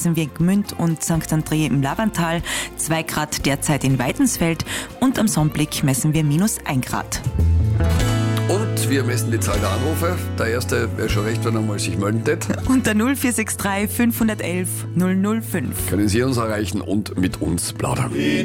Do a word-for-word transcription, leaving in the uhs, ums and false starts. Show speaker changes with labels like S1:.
S1: messen wir in Gmünd und Sankt André im Labantal, zwei Grad derzeit in Weidensfeld und am Sonnblick messen wir minus ein Grad.
S2: Und wir messen die Zahl der Anrufe. Der erste wäre schon recht, wenn er mal sich melden tät.
S1: Unter null vier sechs drei fünf eins eins null null fünf.
S2: Können Sie uns erreichen und mit uns plaudern.